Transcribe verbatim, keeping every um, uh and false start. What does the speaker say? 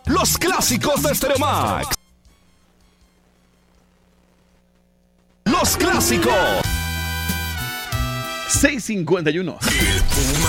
Los clásicos de Stereo Max. Los clásicos. seis cincuenta y uno. El Puma